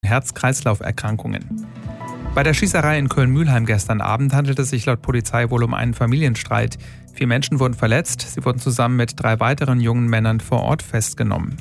Herz-Kreislauf-Erkrankungen. Bei der Schießerei in Köln-Mülheim gestern Abend handelt es sich laut Polizei wohl um einen Familienstreit. 4 Menschen wurden verletzt. Sie wurden zusammen mit 3 weiteren jungen Männern vor Ort festgenommen.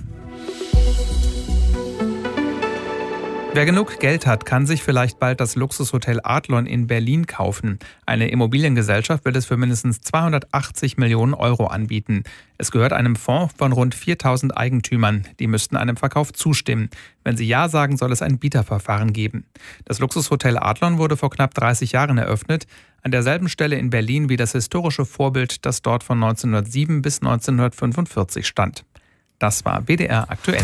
Wer genug Geld hat, kann sich vielleicht bald das Luxushotel Adlon in Berlin kaufen. Eine Immobiliengesellschaft will es für mindestens 280 Millionen Euro anbieten. Es gehört einem Fonds von rund 4.000 Eigentümern. Die müssten einem Verkauf zustimmen. Wenn sie Ja sagen, soll es ein Bieterverfahren geben. Das Luxushotel Adlon wurde vor knapp 30 Jahren eröffnet. An derselben Stelle in Berlin wie das historische Vorbild, das dort von 1907 bis 1945 stand. Das war WDR aktuell.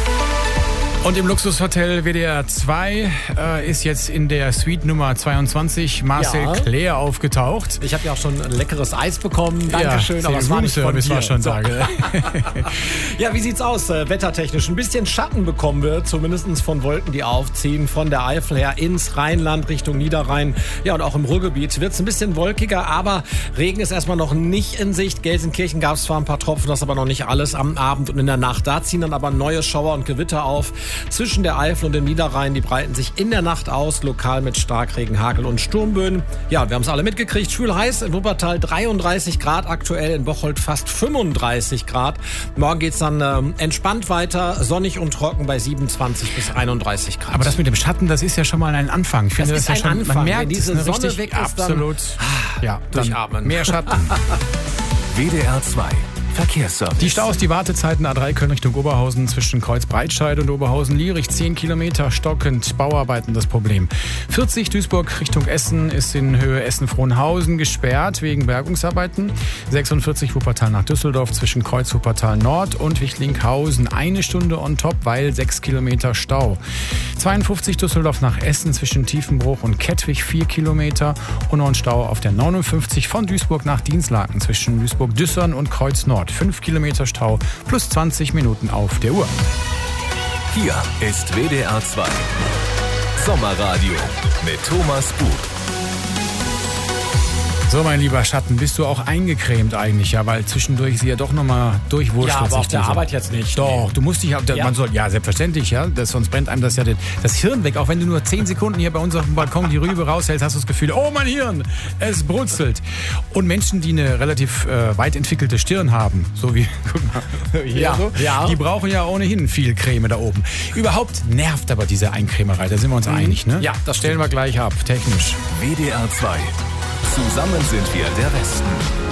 Und im Luxushotel WDR 2 ist jetzt in der Suite Nummer 22 Marcel Claire aufgetaucht. Ich habe ja auch schon ein leckeres Eis bekommen. Dankeschön, ja, aber es war nicht von dir. War schon so. Sage. Ja, wie sieht's aus wettertechnisch? Ein bisschen Schatten bekommen wir, zumindest von Wolken, die aufziehen. Von der Eifel her ins Rheinland Richtung Niederrhein. Ja, und auch im Ruhrgebiet wird es ein bisschen wolkiger, aber Regen ist erstmal noch nicht in Sicht. Gelsenkirchen gab es zwar ein paar Tropfen, das aber noch nicht alles am Abend und in der Nacht. Da ziehen dann aber neue Schauer und Gewitter auf. Zwischen der Eifel und dem Niederrhein, die breiten sich in der Nacht aus, lokal mit Starkregen, Hagel und Sturmböen. Ja, wir haben es alle mitgekriegt. Schwül heiß, in Wuppertal 33 Grad aktuell, in Bocholt fast 35 Grad. Morgen geht es dann entspannt weiter, sonnig und trocken bei 27 bis 31 Grad. Aber das mit dem Schatten, das ist ja schon mal ein Anfang. Ich finde, das ist ja ein schon, Anfang. Man merkt, wenn diese Sonne richtig, weg ist, absolut, dann durchatmen. Mehr Schatten. WDR 2 Verkehrsservice. Die Staus, die Wartezeiten A3 Köln Richtung Oberhausen zwischen Kreuz-Breitscheid und Oberhausen-Lierich 10 Kilometer stockend, Bauarbeiten das Problem. 40 Duisburg Richtung Essen ist in Höhe Essen-Frohnhausen gesperrt wegen Bergungsarbeiten. 46 Wuppertal nach Düsseldorf zwischen Kreuz-Wuppertal Nord und Wichtlinghausen 1 Stunde on top, weil 6 Kilometer Stau. 52 Düsseldorf nach Essen zwischen Tiefenbruch und Kettwig 4 Kilometer und noch ein Stau auf der 59 von Duisburg nach Dienstlaken zwischen Duisburg-Düssern und Kreuz Nord. 5 Kilometer Stau plus 20 Minuten auf der Uhr. Hier ist WDR 2 Sommerradio mit Thomas Buch. So, mein lieber Schatten, bist du auch eingecremt eigentlich, ja, weil zwischendurch sie ja doch nochmal durchwurschtelt. Ja, aber auf der so. Arbeit jetzt nicht. Doch, du musst dich, Ja. man soll, ja, selbstverständlich, ja, sonst brennt einem das ja das Hirn weg. Auch wenn du nur 10 Sekunden hier bei uns auf dem Balkon die Rübe raushältst, hast du das Gefühl, oh, mein Hirn, es brutzelt. Und Menschen, die eine relativ weit entwickelte Stirn haben, so wie, guck mal, hier so, die brauchen ja ohnehin viel Creme da oben. Überhaupt nervt aber diese Eincremerei, da sind wir uns einig, ne? Ja, das stellen wir gleich ab, technisch. WDR 2 Zusammen sind wir der Westen.